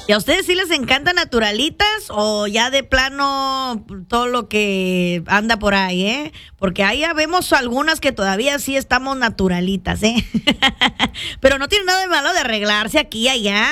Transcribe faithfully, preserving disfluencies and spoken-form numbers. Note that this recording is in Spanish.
¿Y a ustedes sí les encanta naturalitas o ya de plano todo lo que anda por ahí, eh? Porque ahí ya vemos algunas que todavía sí estamos naturalitas, ¿eh? Pero no tiene nada de malo de arreglarse aquí y allá.